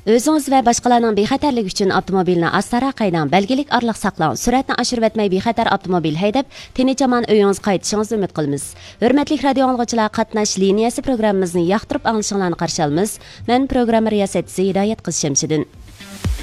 Özünüz və başqalarının bexatarligi üçün avtomobilni astara qaydang, belgilik aralıq saqlang. Süratni oshirib etmay bexatar avtomobil haydab, tinchaman uyingiz qaytishingizni umid qilamiz. Hurmatli radio anglag'uchilar, qatnash liniyasi programmamizni yoqtirib anglashingizni qarshi olamiz. Men programma riyosatchisi Hidoyat qiz Shamsiddin.